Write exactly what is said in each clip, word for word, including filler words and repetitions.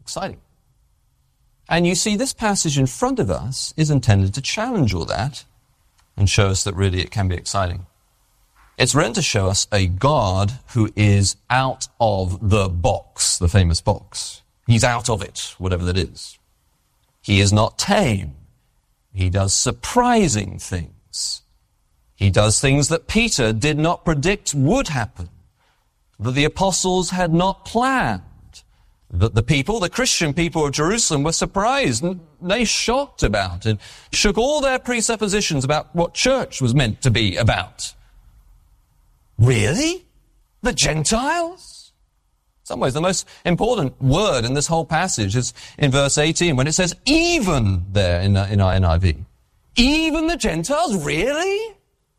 exciting. And you see, this passage in front of us is intended to challenge all that and show us that really it can be exciting. It's written to show us a God who is out of the box, the famous box. He's out of it, whatever that is. He is not tame. He does surprising things. He does things that Peter did not predict would happen, that the apostles had not planned, that the people, the Christian people of Jerusalem, were surprised and they shocked about and shook all their presuppositions about what church was meant to be about. Really? The Gentiles? In some ways, the most important word in this whole passage is in verse eighteen, when it says even there in, in our N I V. Even the Gentiles? Really?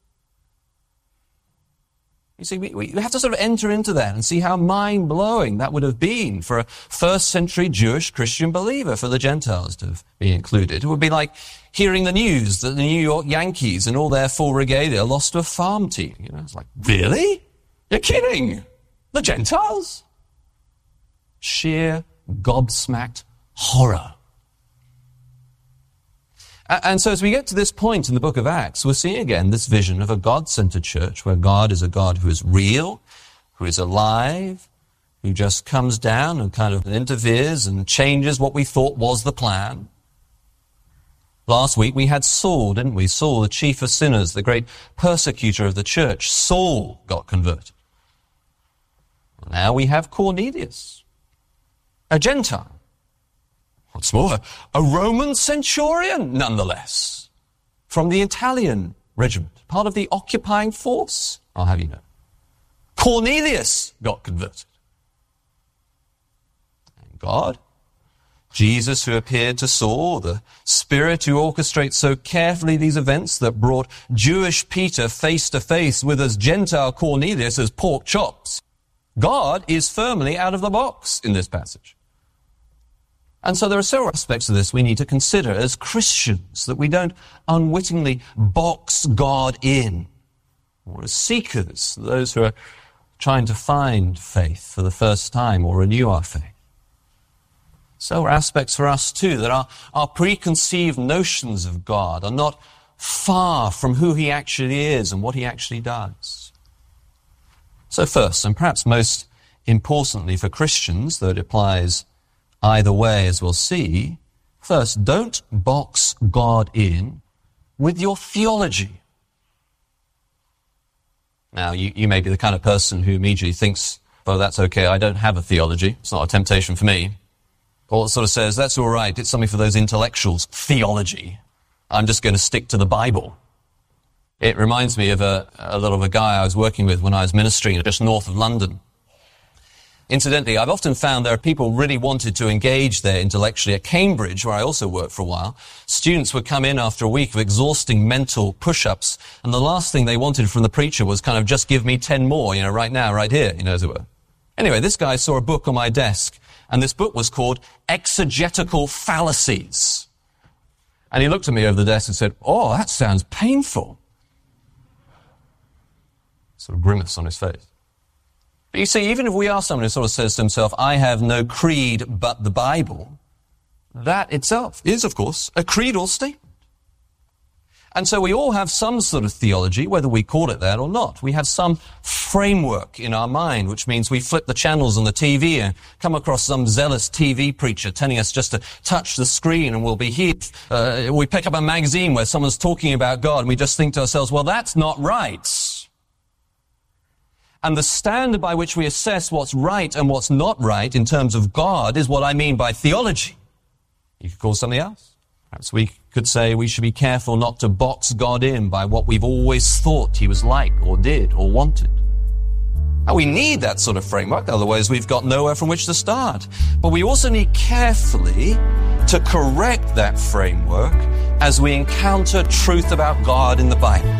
You see, we, we have to sort of enter into that and see how mind-blowing that would have been for a first-century Jewish Christian believer, for the Gentiles to be included. It would be like hearing the news that the New York Yankees and all their full regalia lost to a farm team. You know, it's like, really? You're kidding? The Gentiles? Sheer gobsmacked horror. And so as we get to this point in the book of Acts, we're seeing again this vision of a God-centered church where God is a God who is real, who is alive, who just comes down and kind of interferes and changes what we thought was the plan. Last week we had Saul, didn't we? Saul, the chief of sinners, the great persecutor of the church. Saul got converted. Now we have Cornelius, a Gentile. What's more, a Roman centurion, nonetheless, from the Italian regiment, part of the occupying force, I'll have you know. Cornelius got converted. And God, Jesus who appeared to Saul, the Spirit who orchestrates so carefully these events that brought Jewish Peter face to face with as Gentile Cornelius as pork chops. God is firmly out of the box in this passage. And so there are several aspects of this we need to consider as Christians, that we don't unwittingly box God in, or as seekers, those who are trying to find faith for the first time or renew our faith. So are aspects for us too, that our, our preconceived notions of God are not far from who he actually is and what he actually does. So first, and perhaps most importantly for Christians, though it applies either way, as we'll see, first, don't box God in with your theology. Now, you, you may be the kind of person who immediately thinks, oh, that's okay, I don't have a theology. It's not a temptation for me. Or sort of says, that's all right, it's something for those intellectuals, theology. I'm just going to stick to the Bible. It reminds me of a, a little of a guy I was working with when I was ministering just north of London. Incidentally, I've often found there are people really wanted to engage there intellectually. At Cambridge, where I also worked for a while, students would come in after a week of exhausting mental push-ups, and the last thing they wanted from the preacher was kind of just give me ten more, you know, right now, right here, you know, as it were. Anyway, this guy saw a book on my desk, and this book was called Exegetical Fallacies. And he looked at me over the desk and said, oh, that sounds painful. Sort of grimace on his face. But you see, even if we are someone who sort of says to himself, I have no creed but the Bible, that itself is, of course, a creedal statement. And so we all have some sort of theology, whether we call it that or not. We have some framework in our mind, which means we flip the channels on the T V and come across some zealous T V preacher telling us just to touch the screen and we'll be healed. Uh, we pick up a magazine where someone's talking about God and we just think to ourselves, well, that's not right. And the standard by which we assess what's right and what's not right in terms of God is what I mean by theology. You could call something else. Perhaps we could say we should be careful not to box God in by what we've always thought he was like or did or wanted. Now, we need that sort of framework, otherwise we've got nowhere from which to start. But we also need carefully to correct that framework as we encounter truth about God in the Bible.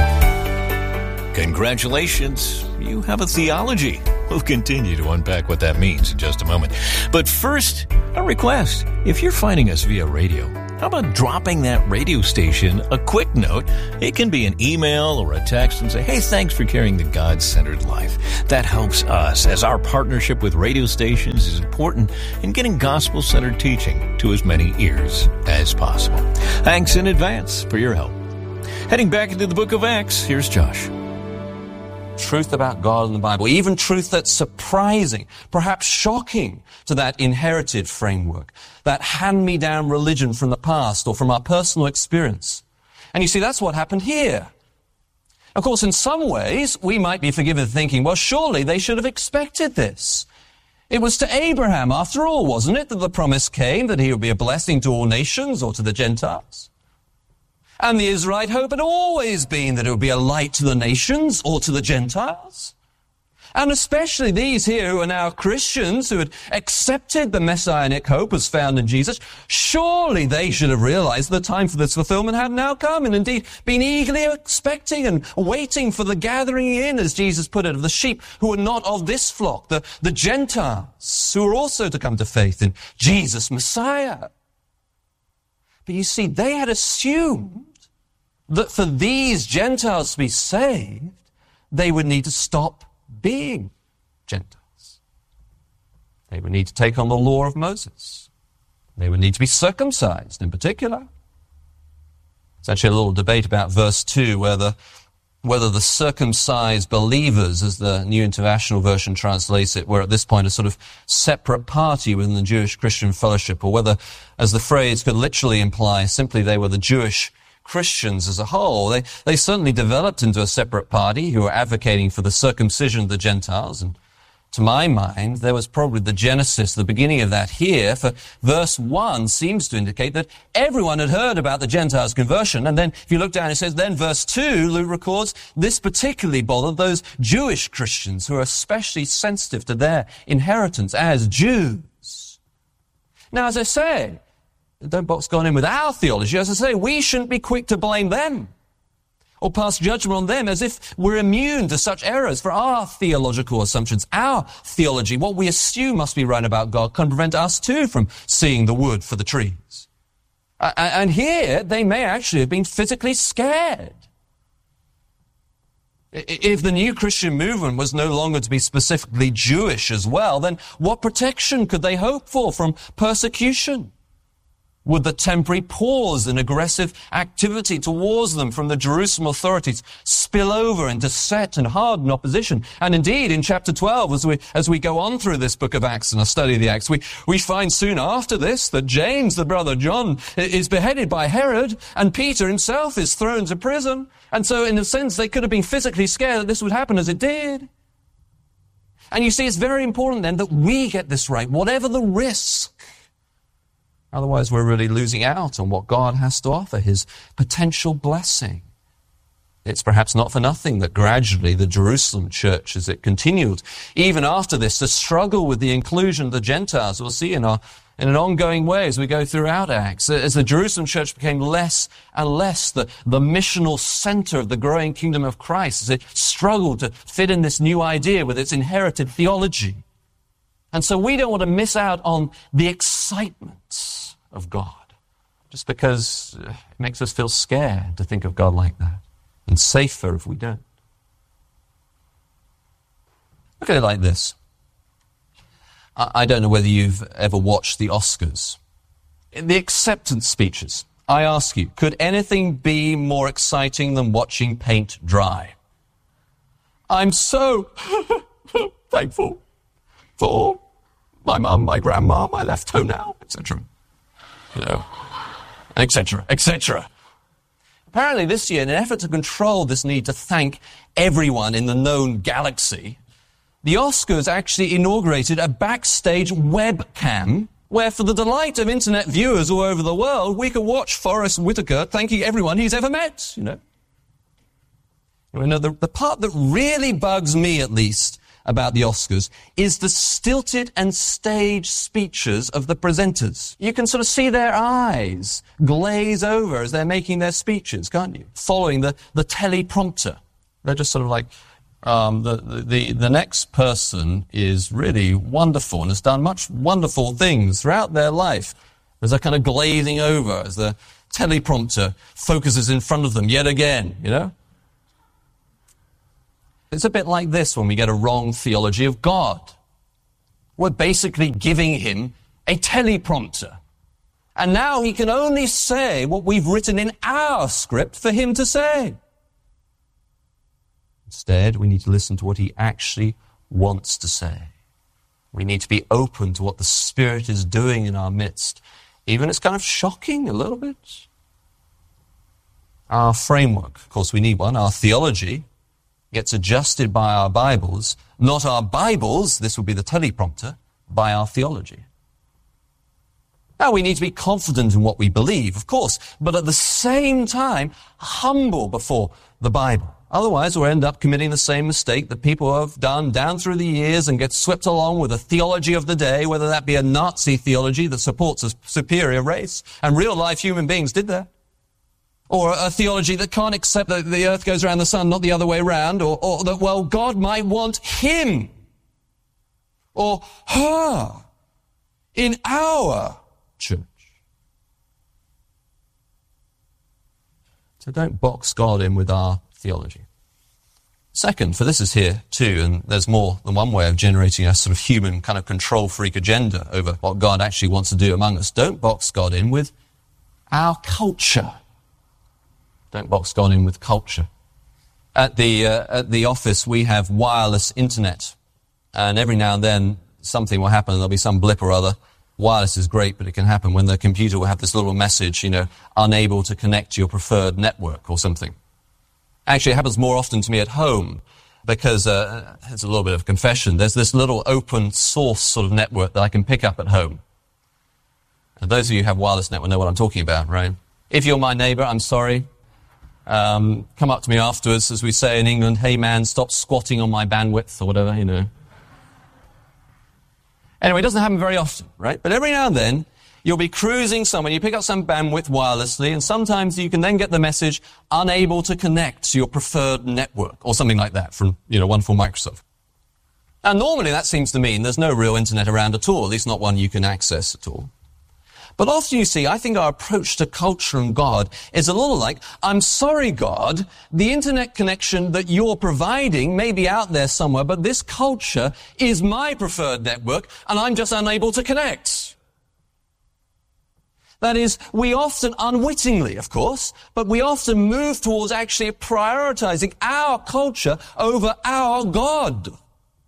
Congratulations, you have a theology. We'll continue to unpack what that means in just a moment. But first, a request. If you're finding us via radio, How about dropping that radio station a quick note? It can be an email or a text and say, hey, thanks for carrying the God-centered life. That helps us, as our partnership with radio stations is important in getting gospel-centered teaching to as many ears as possible. Thanks in advance for your help. Heading back into the book of Acts, here's Josh. Truth about God in the Bible, even truth that's surprising, perhaps shocking to that inherited framework, that hand-me-down religion from the past or from our personal experience. And you see, that's what happened here. Of course, in some ways, we might be forgiven for thinking, well, surely they should have expected this. It was to Abraham, after all, wasn't it, that the promise came that he would be a blessing to all nations or to the Gentiles? And the Israelite hope had always been that it would be a light to the nations or to the Gentiles. And especially these here who are now Christians who had accepted the messianic hope as found in Jesus, surely they should have realized the time for this fulfillment had now come, and indeed been eagerly expecting and waiting for the gathering in, as Jesus put it, of the sheep who were not of this flock, the, the Gentiles who were also to come to faith in Jesus Messiah. But you see, they had assumed that for these Gentiles to be saved, they would need to stop being Gentiles. They would need to take on the law of Moses. They would need to be circumcised in particular. There's actually a little debate about verse two, whether, whether the circumcised believers, as the New International Version translates it, were at this point a sort of separate party within the Jewish Christian fellowship, or whether, as the phrase could literally imply, simply they were the Jewish Christians as a whole. They, they certainly developed into a separate party who were advocating for the circumcision of the Gentiles. And to my mind, there was probably the genesis, the beginning of that here, for verse one seems to indicate that everyone had heard about the Gentiles' conversion. And then if you look down, it says, then verse two, Luke records, this particularly bothered those Jewish Christians who are especially sensitive to their inheritance as Jews. Now, as I say, don't box God in with our theology. As I say, we shouldn't be quick to blame them or pass judgment on them as if we're immune to such errors. For our theological assumptions, our theology, what we assume must be right about God, can prevent us too from seeing the wood for the trees. And here, they may actually have been physically scared. If the new Christian movement was no longer to be specifically Jewish as well, then what protection could they hope for from persecution? Would the temporary pause in aggressive activity towards them from the Jerusalem authorities spill over into set and hardened opposition? And indeed, in chapter twelve, as we as we go on through this book of Acts and our study of the Acts, we, we find soon after this that James, the brother John, is beheaded by Herod, and Peter himself is thrown to prison. And so, in a sense, they could have been physically scared that this would happen as it did. And you see, it's very important then that we get this right, whatever the risk. Otherwise, we're really losing out on what God has to offer, his potential blessing. It's perhaps not for nothing that gradually the Jerusalem church, as it continued, even after this, to struggle with the inclusion of the Gentiles. We'll see in, our, in an ongoing way as we go throughout Acts. As the Jerusalem church became less and less the, the missional center of the growing kingdom of Christ, as it struggled to fit in this new idea with its inherited theology. And so we don't want to miss out on the excitement of God, just because it makes us feel scared to think of God like that, and safer if we don't. Look at it like this. I don't know whether you've ever watched the Oscars. In the acceptance speeches, I ask you, could anything be more exciting than watching paint dry? I'm so thankful for my mum, my grandma, my left toenail, et cetera. You know, et cetera, et cetera. Apparently this year, in an effort to control this need to thank everyone in the known galaxy, the Oscars actually inaugurated a backstage webcam where, for the delight of internet viewers all over the world, we could watch Forrest Whitaker thanking everyone he's ever met, you know. You know, the, the part that really bugs me, at least, about the Oscars is the stilted and staged speeches of the presenters. You can sort of see their eyes glaze over as they're making their speeches, can't you? Following the, the teleprompter. They're just sort of like, um, the, the, the next person is really wonderful and has done much wonderful things throughout their life. As they're kind of glazing over, as the teleprompter focuses in front of them yet again, you know? It's a bit like this when we get a wrong theology of God. We're basically giving him a teleprompter. And now he can only say what we've written in our script for him to say. Instead, we need to listen to what he actually wants to say. We need to be open to what the Spirit is doing in our midst. Even it's kind of shocking a little bit. Our framework, of course we need one, our theology gets adjusted by our Bibles, not our Bibles, this would be the teleprompter, by our theology. Now, we need to be confident in what we believe, of course, but at the same time, humble before the Bible. Otherwise, we'll end up committing the same mistake that people have done down through the years and get swept along with a theology of the day, whether that be a Nazi theology that supports a superior race, and real-life human beings did that. Or a theology that can't accept that the earth goes around the sun, not the other way around, or, or that, well, God might want him or her in our church. So don't box God in with our theology. Second, for this is here too, and there's more than one way of generating a sort of human kind of control freak agenda over what God actually wants to do among us. Don't box God in with our culture. Don't box God in with culture. At the uh, at the office, we have wireless internet, and every now and then something will happen. There'll be some blip or other. Wireless is great, but it can happen when the computer will have this little message, you know, unable to connect to your preferred network or something. Actually, it happens more often to me at home because uh, it's a little bit of confession. There's this little open source sort of network that I can pick up at home. And those of you who have wireless network know what I'm talking about, right? If you're my neighbor, I'm sorry. Um, come up to me afterwards, as we say in England, hey man, stop squatting on my bandwidth or whatever, you know. Anyway, it doesn't happen very often, right? But every now and then, you'll be cruising somewhere, you pick up some bandwidth wirelessly, and sometimes you can then get the message, unable to connect to your preferred network, or something like that from, you know, wonderful Microsoft. Now, normally that seems to mean there's no real internet around at all, at least not one you can access at all. But often you see, I think our approach to culture and God is a little like, I'm sorry, God, the internet connection that you're providing may be out there somewhere, but this culture is my preferred network, and I'm just unable to connect. That is, we often, unwittingly, of course, but we often move towards actually prioritizing our culture over our God.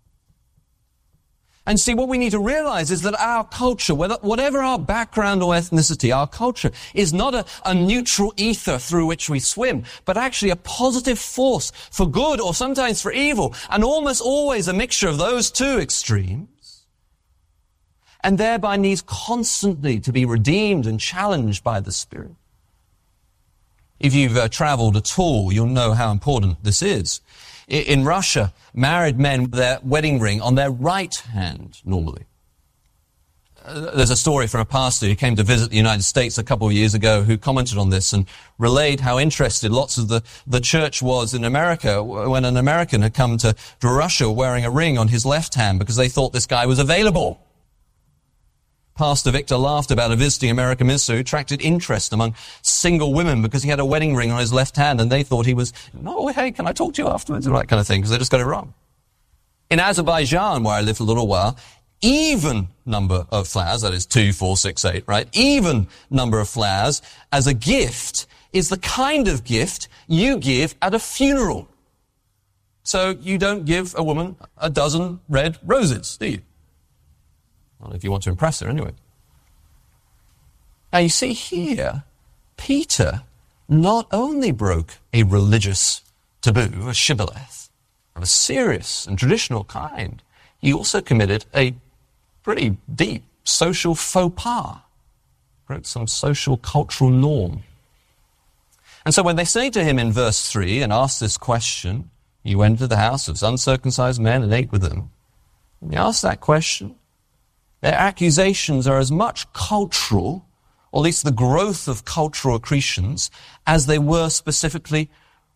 And see, what we need to realize is that our culture, whether, whatever our background or ethnicity, our culture is not a, a neutral ether through which we swim, but actually a positive force for good or sometimes for evil, and almost always a mixture of those two extremes, and thereby needs constantly to be redeemed and challenged by the Spirit. If you've uh, traveled at all, you'll know how important this is. In Russia, married men with their wedding ring on their right hand, normally. Uh, there's a story from a pastor who came to visit the United States a couple of years ago who commented on this and relayed how interested lots of the, the church was in America when an American had come to, to Russia wearing a ring on his left hand because they thought this guy was available. Pastor Victor laughed about a visiting American minister who attracted interest among single women because he had a wedding ring on his left hand and they thought he was, no, hey, can I talk to you afterwards? And that kind of thing, because they just got it wrong. In Azerbaijan, where I lived for a little while, even number of flowers, that is two, four, six, eight, right? Even number of flowers as a gift is the kind of gift you give at a funeral. So you don't give a woman a dozen red roses, do you? Well, if you want to impress her, anyway. Now, you see here, Peter not only broke a religious taboo, a shibboleth, of a serious and traditional kind, he also committed a pretty deep social faux pas, broke some social cultural norm. And so when they say to him in verse three and ask this question, you went to the house of uncircumcised men and ate with them. When they ask that question, their accusations are as much cultural, or at least the growth of cultural accretions, as they were specifically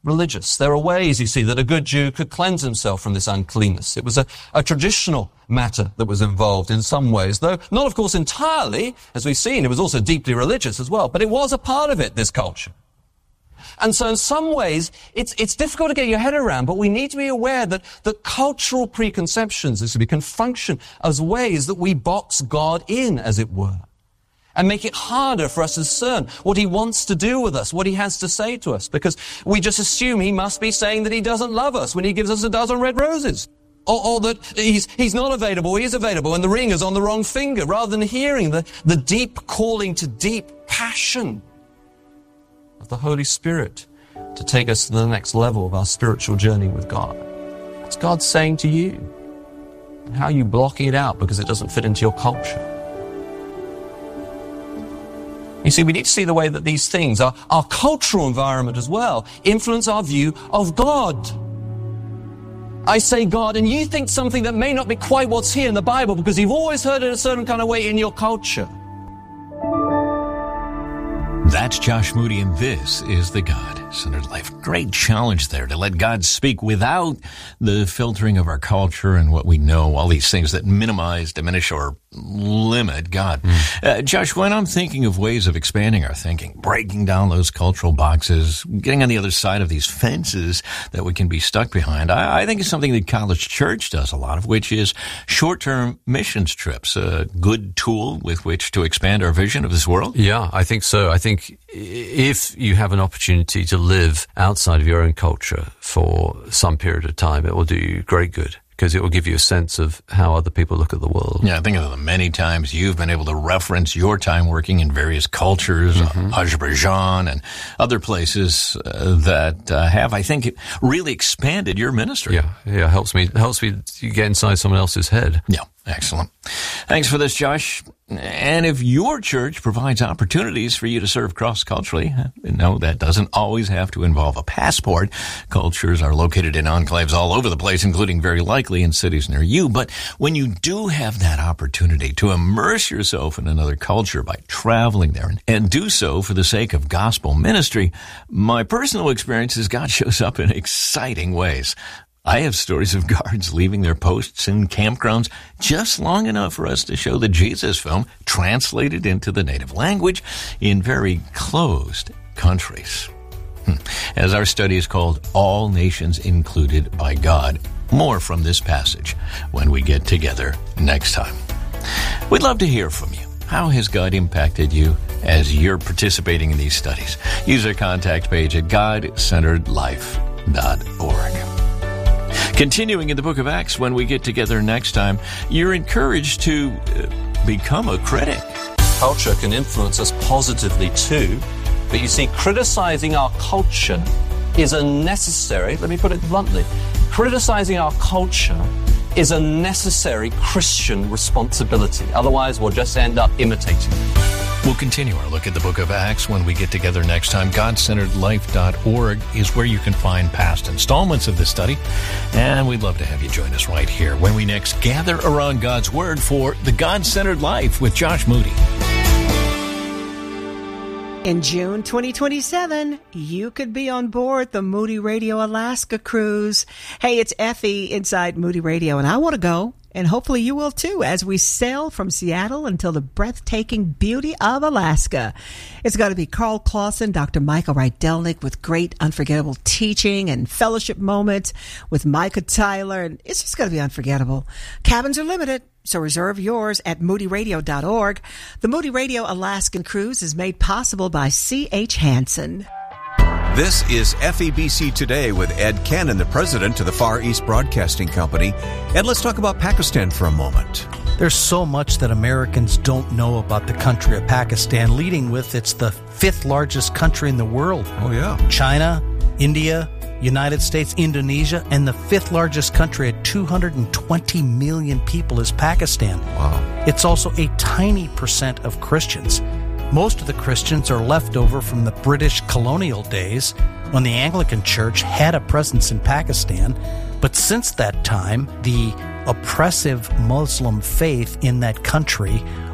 religious. There are ways, you see, that a good Jew could cleanse himself from this uncleanness. It was a, a traditional matter that was involved in some ways, though not, of course, entirely. As we've seen, it was also deeply religious as well, but it was a part of it, this culture. And so in some ways, it's, it's difficult to get your head around, but we need to be aware that the cultural preconceptions, this we can function as ways that we box God in, as it were, and make it harder for us to discern what he wants to do with us, what he has to say to us, because we just assume he must be saying that he doesn't love us when he gives us a dozen red roses. Or, or that he's, he's not available, he is available, and the ring is on the wrong finger, rather than hearing the, the deep calling to deep passion of the Holy Spirit to take us to the next level of our spiritual journey with God. What's God saying to you? And how are you blocking it out because it doesn't fit into your culture? You see, we need to see the way that these things, our, our cultural environment as well, influence our view of God. I say God, and you think something that may not be quite what's here in the Bible because you've always heard it a certain kind of way in your culture. That's Josh Moody, and this is the God-Centered Life. Great challenge there to let God speak without the filtering of our culture and what we know, all these things that minimize, diminish, or limit God. Mm. Uh, Josh, when I'm thinking of ways of expanding our thinking, breaking down those cultural boxes, getting on the other side of these fences that we can be stuck behind, I, I think it's something that College Church does a lot of, which is short-term missions trips, a good tool with which to expand our vision of this world. Yeah, I think so. I think if you have an opportunity to live outside of your own culture for some period of time, it will do you great good, because it will give you a sense of how other people look at the world. Yeah, think of the many times you've been able to reference your time working in various cultures, mm-hmm. uh, Azerbaijan and other places uh, that uh, have, I think, really expanded your ministry. Yeah, yeah, helps me helps me get inside someone else's head. Yeah, excellent. Thanks for this, Josh. And if your church provides opportunities for you to serve cross-culturally, no, that doesn't always have to involve a passport. Cultures are located in enclaves all over the place, including very likely in cities near you. But when you do have that opportunity to immerse yourself in another culture by traveling there and, and do so for the sake of gospel ministry, my personal experience is God shows up in exciting ways. I have stories of guards leaving their posts in campgrounds just long enough for us to show the Jesus film translated into the native language in very closed countries. As our study is called All Nations Included by God, more from this passage when we get together next time. We'd love to hear from you. How has God impacted you as you're participating in these studies? Use our contact page at god centered life dot org. Continuing in the book of Acts, when we get together next time, you're encouraged to uh, become a critic. Culture can influence us positively too, but you see, criticizing our culture is a necessary, let me put it bluntly, criticizing our culture is a necessary Christian responsibility. Otherwise, we'll just end up imitating it. We'll continue our look at the book of Acts when we get together next time. god centered life dot org is where you can find past installments of this study. And we'd love to have you join us right here when we next gather around God's Word for the God-Centered Life with Josh Moody. In June twenty twenty-seven, you could be on board the Moody Radio Alaska cruise. Hey, it's Effie inside Moody Radio, and I want to go. And hopefully you will too, as we sail from Seattle until the breathtaking beauty of Alaska. It's going to be Carl Clausen, Doctor Michael Rydelnik with great unforgettable teaching and fellowship moments with Micah Tyler. And it's just going to be unforgettable. Cabins are limited, so reserve yours at moody radio dot org. The Moody Radio Alaskan Cruise is made possible by C H Hansen. This is F E B C Today with Ed Cannon, the president of the Far East Broadcasting Company. And let's talk about Pakistan for a moment. There's so much that Americans don't know about the country of Pakistan, leading with it's the fifth largest country in the world. Oh, yeah. China, India, United States, Indonesia, and the fifth largest country at two hundred twenty million people is Pakistan. Wow. It's also a tiny percent of Christians. Most of the Christians are left over from the British colonial days when the Anglican Church had a presence in Pakistan. But since that time, the oppressive Muslim faith in that country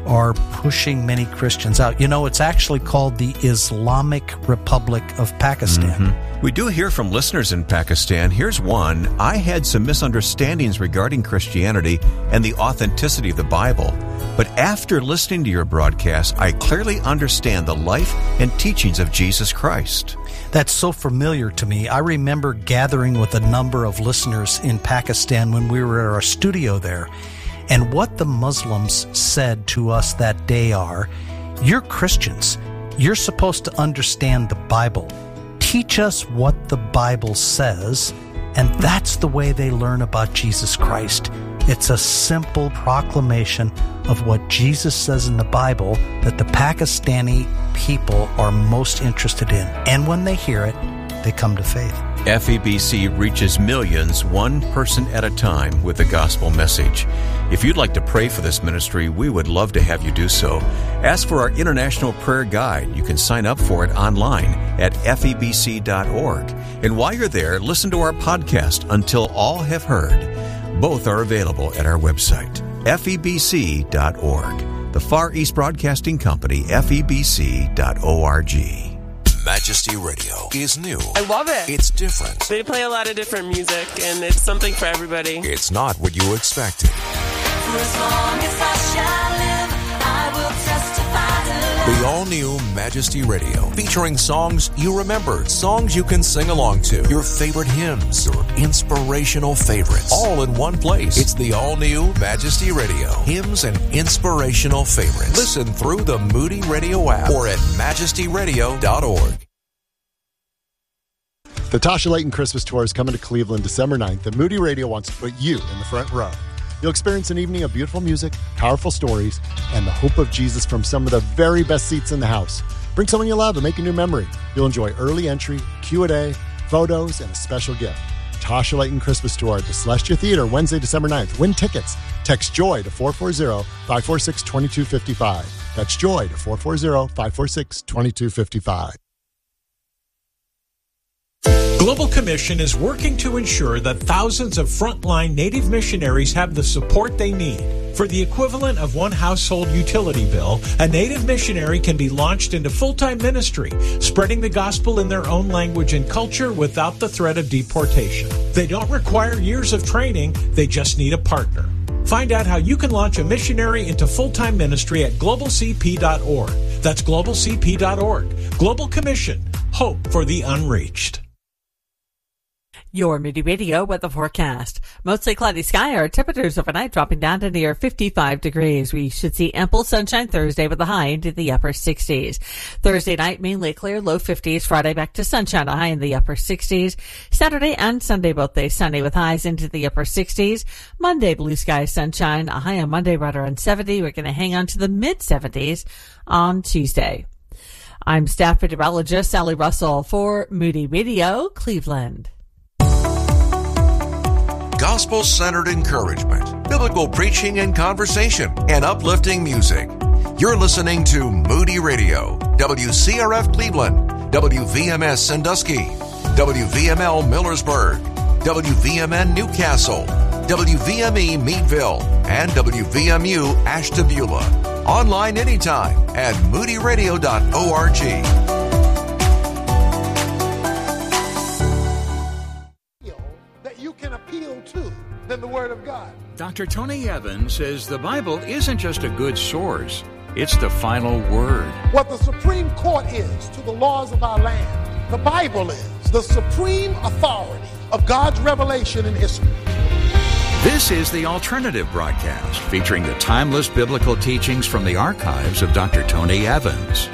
are pushing many Christians out. You know, it's actually called the Islamic Republic of Pakistan. Mm-hmm. We do hear from listeners in Pakistan. Here's one. I had some misunderstandings regarding Christianity and the authenticity of the Bible. But after listening to your broadcast, I clearly understand the life and teachings of Jesus Christ. That's so familiar to me. I remember gathering with a number of listeners in Pakistan when we were at our studio there. And what the Muslims said to us that day are, you're Christians. You're supposed to understand the Bible. Teach us what the Bible says. And that's the way they learn about Jesus Christ. It's a simple proclamation of what Jesus says in the Bible that the Pakistani people are most interested in. And when they hear it, they come to faith. F E B C reaches millions one person at a time with the gospel message. If you'd like to pray for this ministry, we would love to have you do so. Ask for our International Prayer Guide. You can sign up for it online at F E B C dot org. And while you're there, listen to our podcast, Until All Have Heard. Both are available at our website, F E B C dot org. The Far East Broadcasting Company, F E B C dot org. Majesty Radio is new. I love it. It's different. They play a lot of different music, and it's something for everybody. It's not what you expected. For as long as I shall live, I will testify to love. The all-new Majesty Radio, featuring songs you remember, songs you can sing along to, your favorite hymns, your inspirational favorites, all in one place. It's the all-new Majesty Radio, hymns and inspirational favorites. Listen through the Moody Radio app or at majesty radio dot org. The Tasha Layton Christmas Tour is coming to Cleveland December ninth, and Moody Radio wants to put you in the front row. You'll experience an evening of beautiful music, powerful stories, and the hope of Jesus from some of the very best seats in the house. Bring someone you love and make a new memory. You'll enjoy early entry, Q and A, photos, and a special gift. Tasha Layton Christmas Tour at the Celestia Theater, Wednesday, December ninth. Win tickets. Text JOY to four four zero, five four six, two two five five. That's JOY to four four zero, five four six, two two five five. Global Commission is working to ensure that thousands of frontline Native missionaries have the support they need. For the equivalent of one household utility bill, a Native missionary can be launched into full-time ministry, spreading the gospel in their own language and culture without the threat of deportation. They don't require years of training, they just need a partner. Find out how you can launch a missionary into full-time ministry at global c p dot org. That's global c p dot org. Global Commission. Hope for the unreached. Your Moody Radio weather forecast. Mostly cloudy sky. Our temperatures overnight dropping down to near fifty-five degrees. We should see ample sunshine Thursday with a high into the upper sixties. Thursday night, mainly clear, low fifties. Friday back to sunshine, a high in the upper sixties. Saturday and Sunday, both days sunny with highs into the upper sixties. Monday, blue sky, sunshine, a high on Monday right around seventy. We're going to hang on to the mid seventies on Tuesday. I'm staff meteorologist Sally Russell for Moody Radio, Cleveland. Gospel-centered encouragement, biblical preaching and conversation, and uplifting music. You're listening to Moody Radio, W C R F Cleveland, W V M S Sandusky, W V M L Millersburg, W V M N Newcastle, W V M E Meadville, and W V M U Ashtabula. Online anytime at moody radio dot org. Than the Word of God. Doctor Tony Evans says the Bible isn't just a good source, it's the final word. What the Supreme Court is to the laws of our land, the Bible is the supreme authority of God's revelation in history. This is the Alternative Broadcast, featuring the timeless biblical teachings from the archives of Doctor Tony Evans.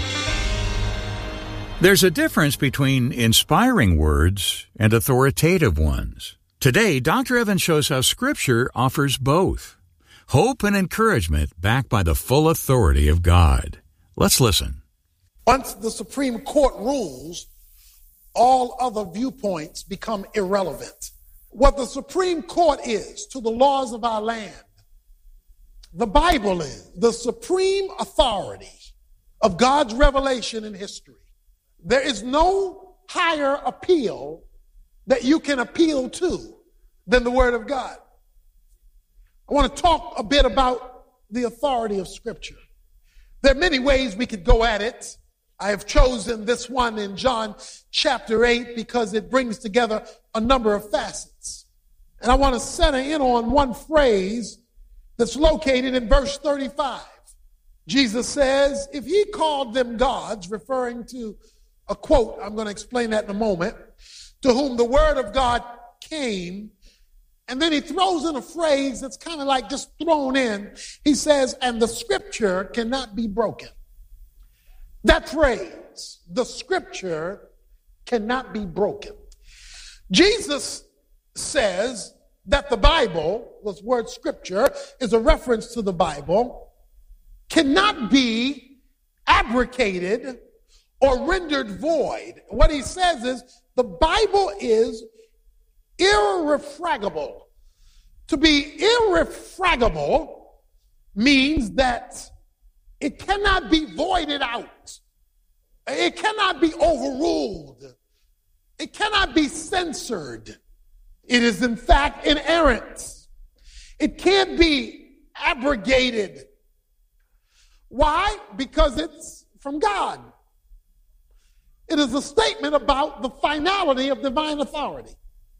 There's a difference between inspiring words and authoritative ones. Today, Doctor Evans shows how Scripture offers both. Hope and encouragement backed by the full authority of God. Let's listen. Once the Supreme Court rules, all other viewpoints become irrelevant. What the Supreme Court is to the laws of our land, the Bible is the supreme authority of God's revelation in history. There is no higher appeal that you can appeal to than the Word of God. I want to talk a bit about the authority of Scripture. There are many ways we could go at it. I have chosen this one in John chapter eight because it brings together a number of facets. And I want to center in on one phrase that's located in verse thirty-five. Jesus says, if he called them gods, referring to a quote, I'm going to explain that in a moment, to whom the word of God came, and then he throws in a phrase that's kind of like just thrown in. He says, and the scripture cannot be broken. That phrase, the scripture cannot be broken. Jesus says that the Bible, this word scripture, is a reference to the Bible, cannot be abrogated or rendered void. What he says is the Bible is irrefragable. To be irrefragable means that it cannot be voided out. It cannot be overruled. It cannot be censored. It is in fact inerrant. It can't be abrogated. Why? Because it's from God. It is a statement about the finality of divine authority.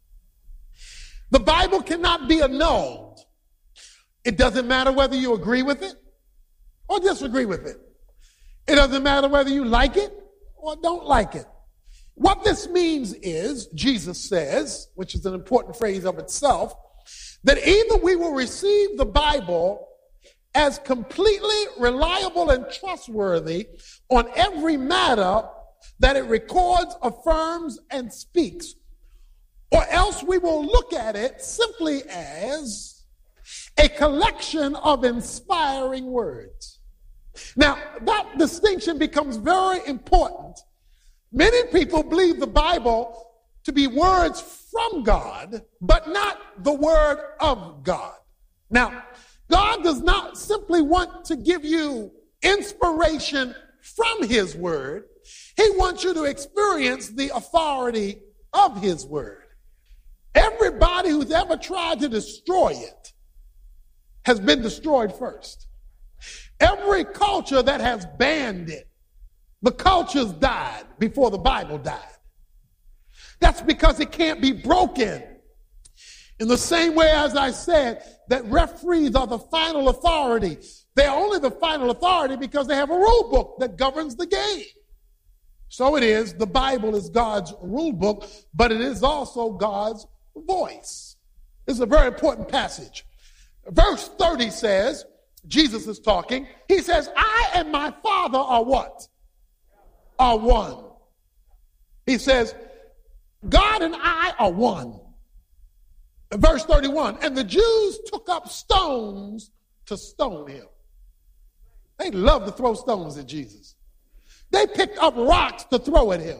The Bible cannot be annulled. It doesn't matter whether you agree with it or disagree with it. It doesn't matter whether you like it or don't like it. What this means is, Jesus says, which is an important phrase of itself, that either we will receive the Bible as completely reliable and trustworthy on every matter that it records, affirms, and speaks, or else we will look at it simply as a collection of inspiring words. Now, that distinction becomes very important. Many people believe the Bible to be words from God, but not the word of God. Now, God does not simply want to give you inspiration from his word. He wants you to experience the authority of his word. Everybody who's ever tried to destroy it has been destroyed first. Every culture that has banned it, the cultures died before the Bible died. That's because it can't be broken. In the same way as I said that referees are the final authority, they're only the final authority because they have a rule book that governs the game. So it is, the Bible is God's rule book, but it is also God's voice. This is a very important passage. Verse thirty says, Jesus is talking, he says, I and my Father are what? Are one. He says, God and I are one. Verse thirty-one, and the Jews took up stones to stone him. They love to throw stones at Jesus. They picked up rocks to throw at him.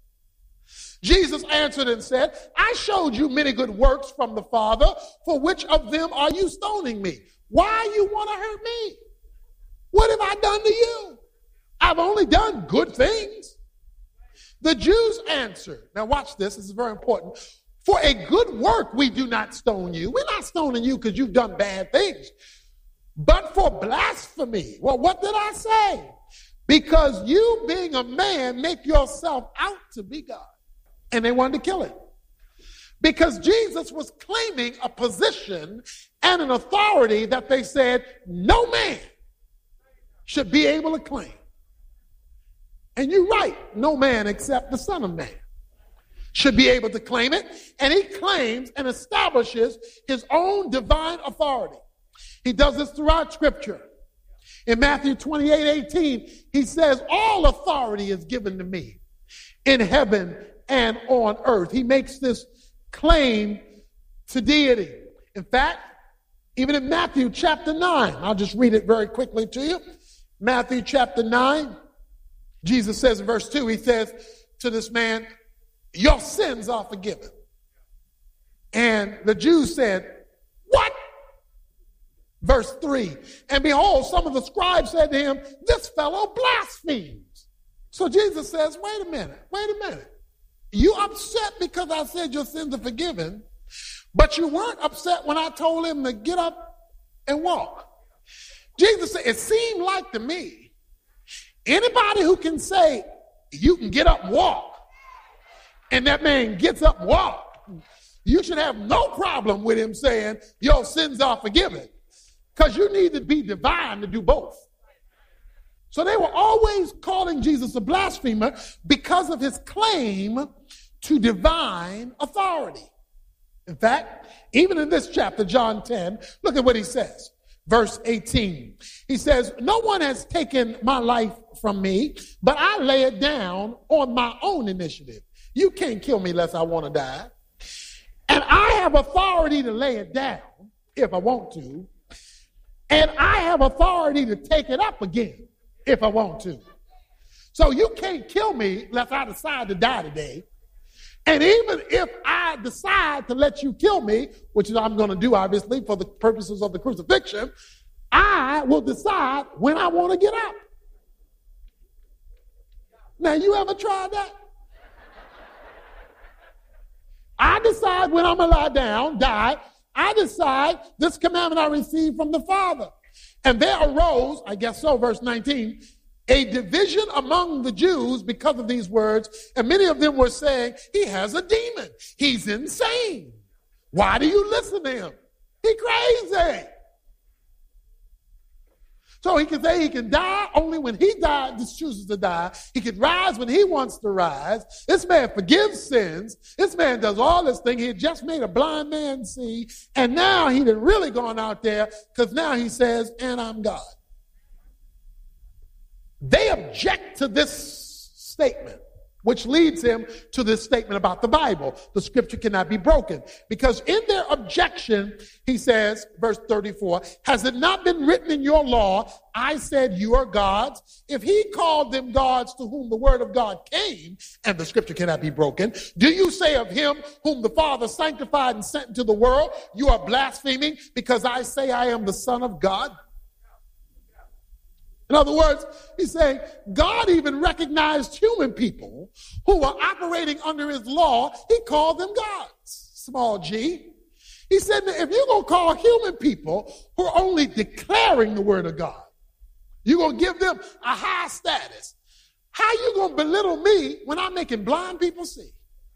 Jesus answered and said, I showed you many good works from the Father. For which of them are you stoning me? Why you want to hurt me? What have I done to you? I've only done good things. The Jews answered. Now watch this. This is very important. For a good work we do not stone you. We're not stoning you because you've done bad things. But for blasphemy. Well, what did I say? Because you, being a man, make yourself out to be God. And they wanted to kill him. Because Jesus was claiming a position and an authority that they said no man should be able to claim. And you're right, no man except the Son of Man should be able to claim it. And he claims and establishes his own divine authority. He does this throughout Scripture. In Matthew twenty-eight eighteen, he says, all authority is given to me in heaven and on earth. He makes this claim to deity. In fact, even in Matthew chapter nine, I'll just read it very quickly to you. Matthew chapter nine, Jesus says in verse two, he says to this man, your sins are forgiven. And the Jews said, what? Verse three, and behold, some of the scribes said to him, this fellow blasphemes. So Jesus says, wait a minute, wait a minute. You upset because I said your sins are forgiven, but you weren't upset when I told him to get up and walk. Jesus said, it seemed like to me, anybody who can say, you can get up and walk, and that man gets up and walks, you should have no problem with him saying, your sins are forgiven. Because you need to be divine to do both. So they were always calling Jesus a blasphemer because of his claim to divine authority. In fact, even in this chapter, John ten, look at what he says. Verse eighteen. He says, no one has taken my life from me, but I lay it down on my own initiative. You can't kill me unless I want to die. And I have authority to lay it down if I want to. And I have authority to take it up again if I want to. So you can't kill me unless I decide to die today. And even if I decide to let you kill me, which is I'm going to do, obviously, for the purposes of the crucifixion, I will decide when I want to get up. Now, you ever tried that? I decide when I'm going to lie down, die. I decide this commandment I received from the Father. And there arose, I guess so, verse nineteen, a division among the Jews because of these words, and many of them were saying, he has a demon. He's insane. Why do you listen to him? He's crazy. So he can say he can die only when he died, just chooses to die. He can rise when he wants to rise. This man forgives sins. This man does all this thing. He had just made a blind man see, and now he had really gone out there because now he says, and I'm God. They object to this statement, which leads him to this statement about the Bible. The scripture cannot be broken. Because in their objection, he says, verse thirty-four, has it not been written in your law, I said you are gods? If he called them gods to whom the word of God came, and the scripture cannot be broken, do you say of him whom the Father sanctified and sent into the world, you are blaspheming because I say I am the Son of God? In other words, he's saying God even recognized human people who were operating under his law. He called them gods, small g. He said, if you're going to call human people who are only declaring the word of God, you're going to give them a high status, how are you going to belittle me when I'm making blind people see?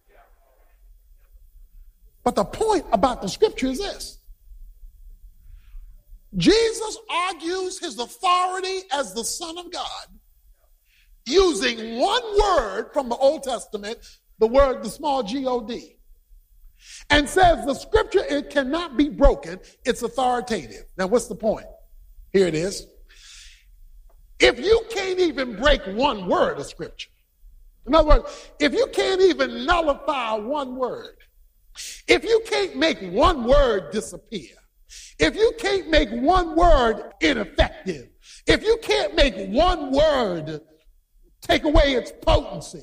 But the point about the scripture is this. Jesus argues his authority as the Son of God using one word from the Old Testament, the word, the small G O D, and says the scripture, it cannot be broken. It's authoritative. Now, what's the point? Here it is. If you can't even break one word of scripture, in other words, if you can't even nullify one word, if you can't make one word disappear, if you can't make one word ineffective, if you can't make one word take away its potency,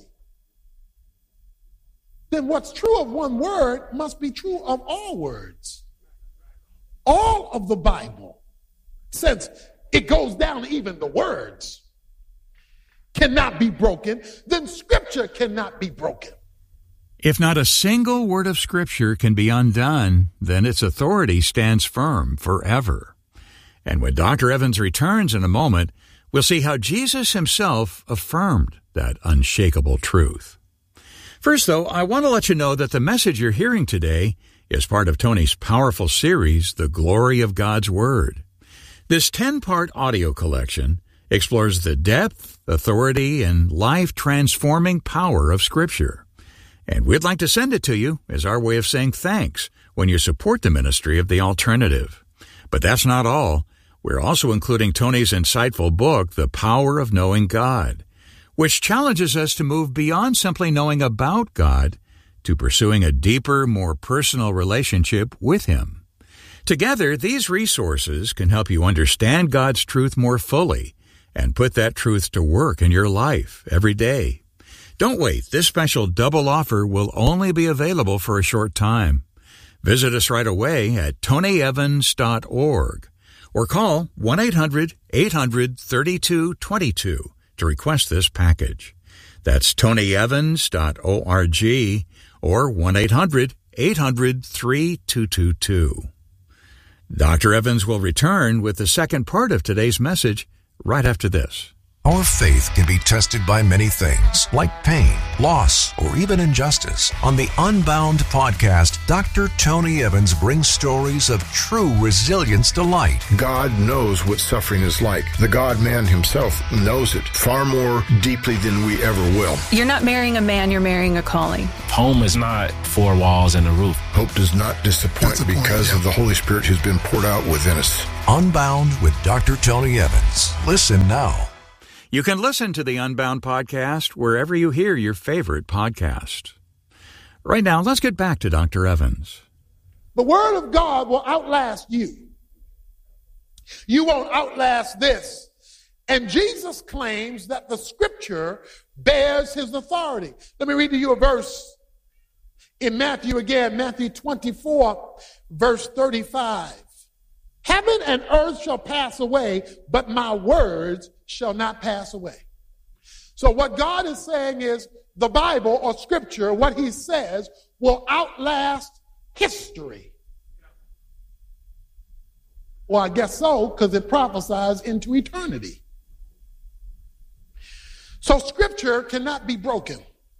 then what's true of one word must be true of all words. All of the Bible, since it goes down to even the words, cannot be broken, then Scripture cannot be broken. If not a single word of Scripture can be undone, then its authority stands firm forever. And when Doctor Evans returns in a moment, we'll see how Jesus himself affirmed that unshakable truth. First, though, I want to let you know that the message you're hearing today is part of Tony's powerful series, The Glory of God's Word. This ten-part audio collection explores the depth, authority, and life-transforming power of Scripture. And we'd like to send it to you as our way of saying thanks when you support the ministry of The Alternative. But that's not all. We're also including Tony's insightful book, The Power of Knowing God, which challenges us to move beyond simply knowing about God to pursuing a deeper, more personal relationship with Him. Together, these resources can help you understand God's truth more fully and put that truth to work in your life every day. Don't wait. This special double offer will only be available for a short time. Visit us right away at tony evans dot org or call one eight hundred eight hundred thirty-two twenty-two to request this package. That's tony evans dot org or one eight hundred eight hundred three two two two. Doctor Evans will return with the second part of today's message right after this. Our faith can be tested by many things, like pain, loss, or even injustice. On the Unbound podcast, Doctor Tony Evans brings stories of true resilience to light. God knows what suffering is like. The God-man himself knows it far more deeply than we ever will. You're not marrying a man, you're marrying a calling. Home is not four walls and a roof. Hope does not disappoint because of the Holy Spirit who's been poured out within us. Unbound with Doctor Tony Evans. Listen now. You can listen to the Unbound podcast wherever you hear your favorite podcast. Right now, let's get back to Doctor Evans. The Word of God will outlast you. You won't outlast this. And Jesus claims that the Scripture bears his authority. Let me read to you a verse in Matthew again, Matthew twenty-four, verse thirty-five. Heaven and earth shall pass away, but my words shall not pass away. So what God is saying is the Bible or Scripture, what he says, will outlast history. Well, I guess so, because it prophesies into eternity. So Scripture cannot be broken.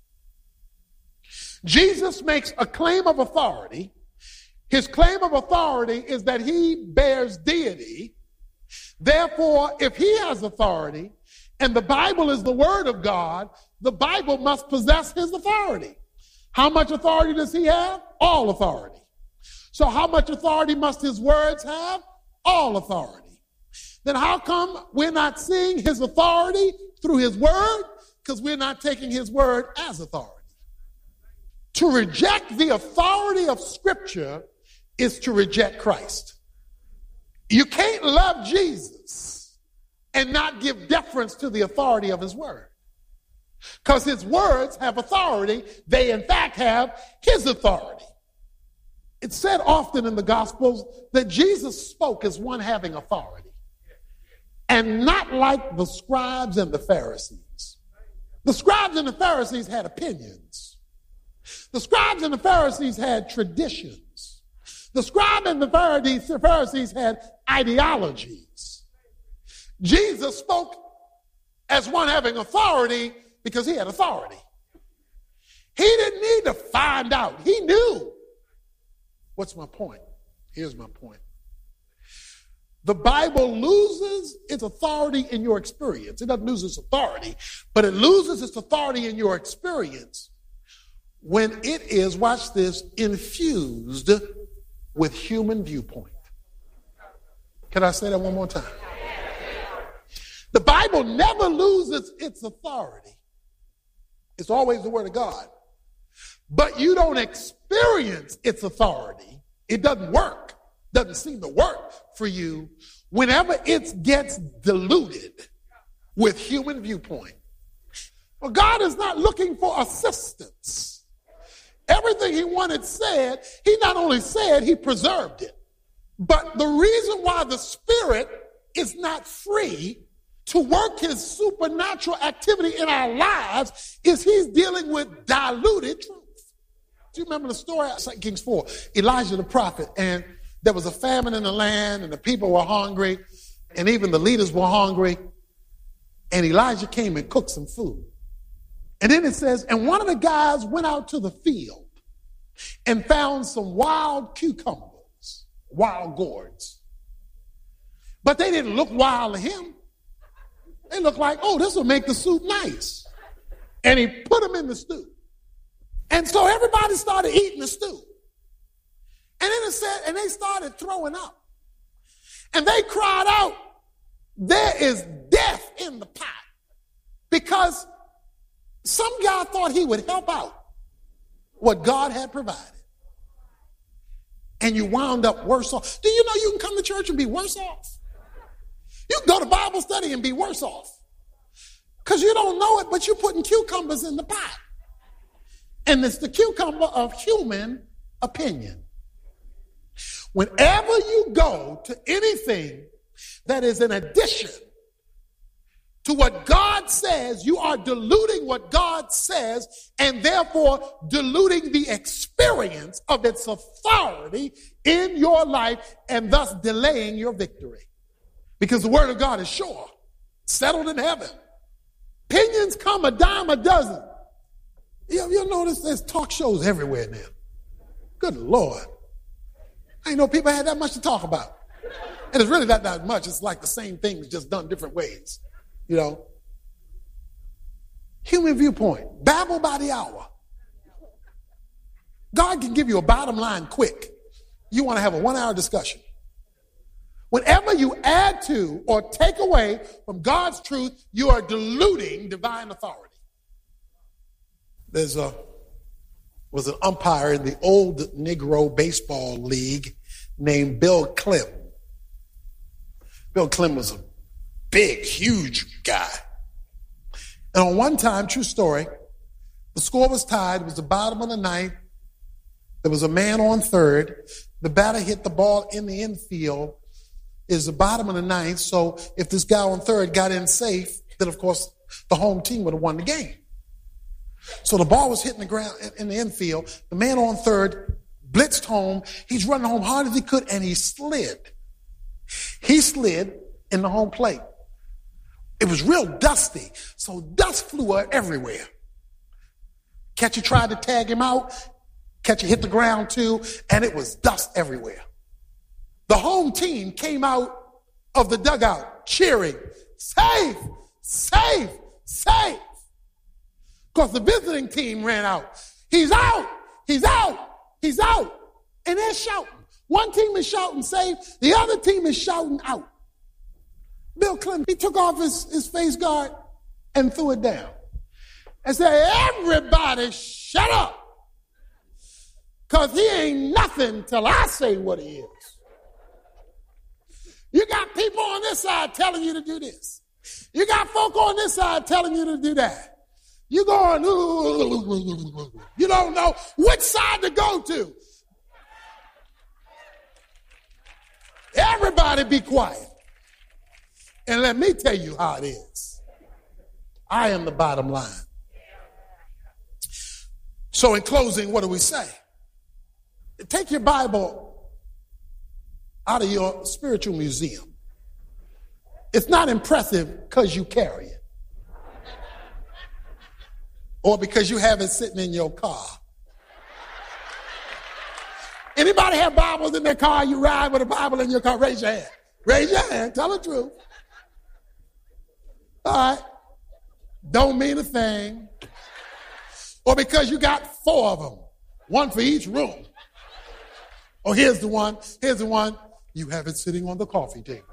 Jesus makes a claim of authority. His claim of authority is that he bears deity. Therefore, if he has authority, and the Bible is the Word of God, the Bible must possess his authority. How much authority does he have? All authority. So how much authority must his words have? All authority. Then how come we're not seeing his authority through his word? Because we're not taking his word as authority. To reject the authority of Scripture is to reject Christ. You can't love Jesus and not give deference to the authority of his word. Because his words have authority. They, in fact, have his authority. It's said often in the Gospels that Jesus spoke as one having authority, and not like the scribes and the Pharisees. The scribes and the Pharisees had opinions. The scribes and the Pharisees had traditions. The scribe and the Pharisees had ideologies. Jesus spoke as one having authority because he had authority. He didn't need to find out. He knew. What's my point? Here's my point. The Bible loses its authority in your experience. It doesn't lose its authority, but it loses its authority in your experience when it is, watch this, infused with human viewpoint. Can I say that one more time? The Bible never loses its authority. It's always the Word of God. But you don't experience its authority. It doesn't work. Doesn't seem to work for you whenever it gets diluted with human viewpoint. Well, God is not looking for assistance. Everything he wanted said, he not only said, he preserved it. But the reason why the Spirit is not free to work his supernatural activity in our lives is he's dealing with diluted truth. Do you remember the story of Second Kings four? Elijah the prophet, and there was a famine in the land, and the people were hungry, and even the leaders were hungry, and Elijah came and cooked some food. And then it says, and one of the guys went out to the field and found some wild cucumbers, wild gourds. But they didn't look wild to him. They looked like, oh, this will make the soup nice. And he put them in the stew. And so everybody started eating the stew. And then it said, and they started throwing up. And they cried out, there is death in the pot. Because some guy thought he would help out what God had provided. And you wound up worse off. Do you know you can come to church and be worse off? You can go to Bible study and be worse off. Because you don't know it, but you're putting cucumbers in the pot. And it's the cucumber of human opinion. Whenever you go to anything that is an addition to what God says, you are diluting what God says and therefore diluting the experience of its authority in your life and thus delaying your victory. Because the word of God is sure, settled in heaven. Opinions come a dime a dozen. You, you'll notice there's talk shows everywhere now. Good Lord. I didn't know people had that much to talk about. And it's really not that much. It's like the same things just done different ways. You know, human viewpoint, babble by the hour. God can give you a bottom line quick. You want to have a one-hour discussion. Whenever you add to or take away from God's truth, you are diluting divine authority. There's a was an umpire in the old Negro baseball league named Bill Clem. Bill Clem was a big, huge guy. And on one time, true story, the score was tied. It was the bottom of the ninth. There was a man on third. The batter hit the ball in the infield. It's the bottom of the ninth. So if this guy on third got in safe, then of course the home team would have won the game. So the ball was hitting the ground in the infield. The man on third blitzed home. He's running home hard as he could, and he slid. He slid in the home plate. It was real dusty, so dust flew everywhere. Catcher tried to tag him out. Catcher hit the ground too, and it was dust everywhere. The home team came out of the dugout cheering, "Safe, safe, safe." Because the visiting team ran out. "He's out, he's out, he's out." And they're shouting. One team is shouting safe, the other team is shouting out. Bill Clinton, he took off his, his face guard and threw it down and said, "Everybody shut up. Because he ain't nothing till I say what he is." You got people on this side telling you to do this. You got folk on this side telling you to do that. You going, ooh, you don't know which side to go to. Everybody be quiet. And let me tell you how it is. I am the bottom line. So in closing, what do we say? Take your Bible out of your spiritual museum. It's not impressive because you carry it. Or because you have it sitting in your car. Anybody have Bibles in their car? You ride with a Bible in your car? Raise your hand. Raise your hand. Tell the truth. All right. Don't mean a thing. Or because you got four of them. One for each room. Oh, here's the one. Here's the one. You have it sitting on the coffee table.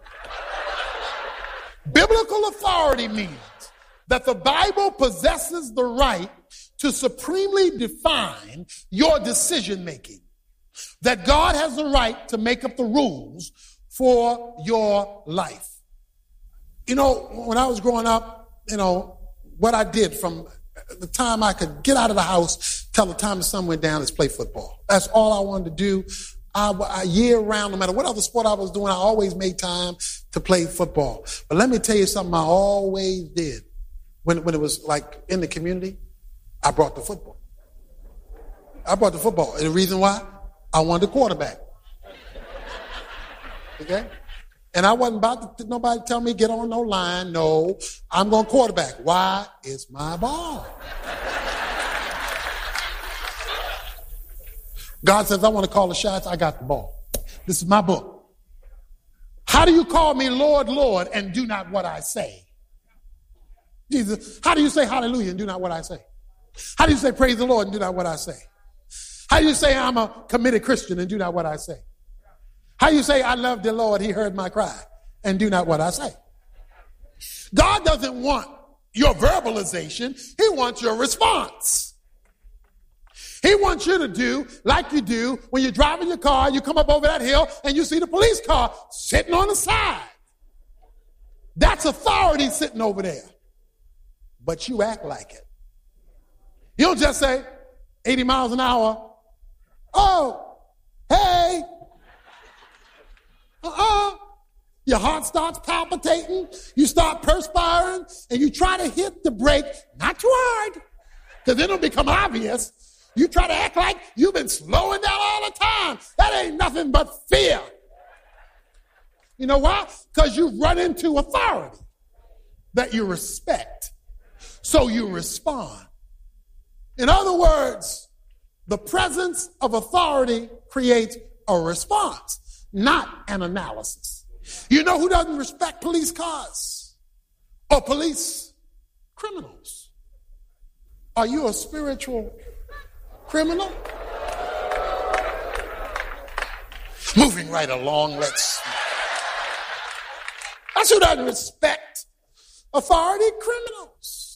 Biblical authority means that the Bible possesses the right to supremely define your decision making. That God has the right to make up the rules for your life. You know, when I was growing up, you know, what I did from the time I could get out of the house till the time the sun went down is play football. That's all I wanted to do. I, I, year round, no matter what other sport I was doing, I always made time to play football. But let me tell you something I always did. When, when it was like in the community, I brought the football. I brought the football. And the reason why? I wanted a quarterback. Okay? And I wasn't about to nobody tell me get on no line. No, I'm going quarterback. Why? It's my ball. God says, I want to call the shots. I got the ball. This is my book. How do you call me Lord, Lord, and do not what I say? Jesus, how do you say hallelujah and do not what I say? How do you say praise the Lord and do not what I say? How do you say I'm a committed Christian and do not what I say? How do you say I love the Lord, he heard my cry, and do not what I say? God doesn't want your verbalization. He wants your response. He wants you to do like you do when you're driving your car, you come up over that hill and you see the police car sitting on the side. That's authority sitting over there. But you act like it. You don't just say eighty miles an hour. Oh, hey. Uh-uh. Your heart starts palpitating, you start perspiring, and you try to hit the brake, not too hard, because then it'll become obvious. You try to act like you've been slowing down all the time. That ain't nothing but fear. You know why? Because you run into authority that you respect. So you respond. In other words, the presence of authority creates a response, not an analysis. You know who doesn't respect police cars or police criminals? Are you a spiritual criminal? Moving right along, let's. That's who doesn't respect authority, criminals.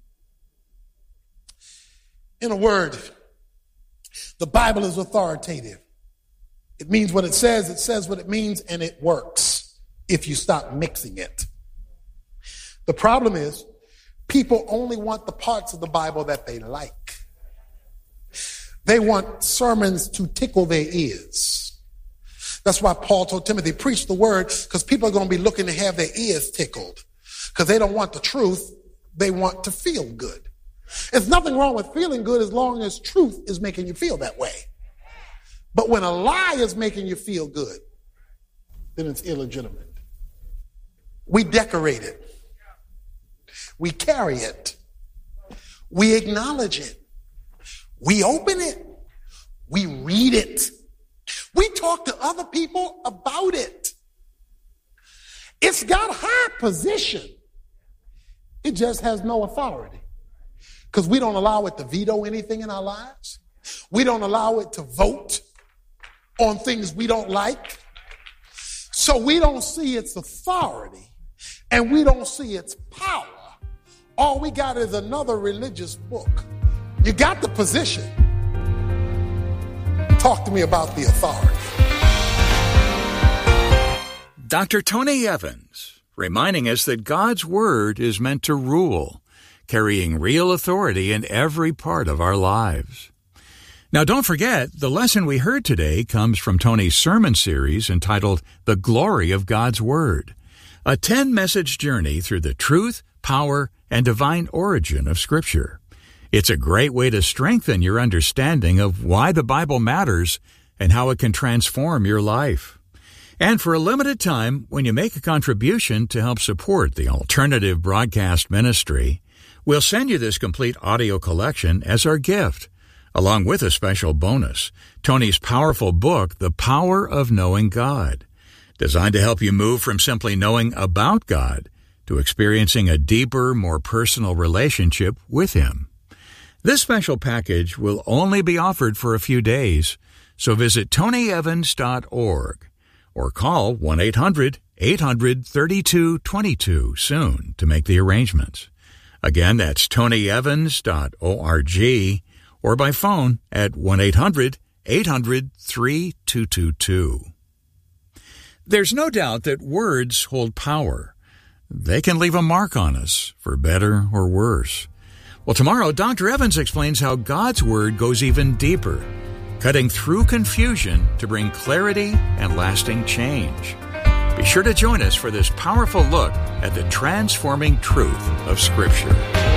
In a word, the Bible is authoritative. It means what it says, it says what it means, and it works if you stop mixing it. The problem is, people only want the parts of the Bible that they like. They want sermons to tickle their ears. That's why Paul told Timothy, preach the word, because people are going to be looking to have their ears tickled, because they don't want the truth. They want to feel good. There's nothing wrong with feeling good as long as truth is making you feel that way. But when a lie is making you feel good, then it's illegitimate. We decorate it. We carry it. We acknowledge it. We open it. We read it. We talk to other people about it. It's got high position. It just has no authority. Because we don't allow it to veto anything in our lives. We don't allow it to vote on things we don't like. So we don't see its authority and we don't see its power. All we got is another religious book. You got the position. Talk to me about the authority. Doctor Tony Evans, reminding us that God's Word is meant to rule, carrying real authority in every part of our lives. Now, don't forget, the lesson we heard today comes from Tony's sermon series entitled The Glory of God's Word, a ten-message journey through the truth, power, and divine origin of Scripture. It's a great way to strengthen your understanding of why the Bible matters and how it can transform your life. And for a limited time, when you make a contribution to help support the alternative broadcast ministry, we'll send you this complete audio collection as our gift, along with a special bonus, Tony's powerful book, The Power of Knowing God, designed to help you move from simply knowing about God to experiencing a deeper, more personal relationship with Him. This special package will only be offered for a few days, so visit tony evans dot org or call one eight hundred eight hundred thirty-two twenty-two soon to make the arrangements. Again, that's tony evans dot org or by phone at one eight hundred eight hundred three two two two. There's no doubt that words hold power. They can leave a mark on us, for better or worse. Well, tomorrow, Doctor Evans explains how God's Word goes even deeper, cutting through confusion to bring clarity and lasting change. Be sure to join us for this powerful look at the transforming truth of Scripture.